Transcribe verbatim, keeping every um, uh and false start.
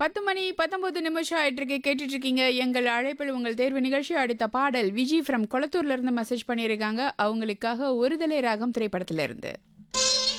பத்து மணி பத்தொன்பது நிமிஷம் ஆயிட்டிருக்கு. கேட்டுட்டு இருக்கீங்க எங்கள் அழைப்பில் உங்கள் தேர்வு நிகழ்ச்சி. அடுத்த பாடல் விஜி ஃப்ரம் கொளத்தூர்ல இருந்து மெசேஜ் பண்ணியிருக்காங்க. அவங்களுக்காக ஒருதலை ராகம் திரைப்படத்துல இருந்து.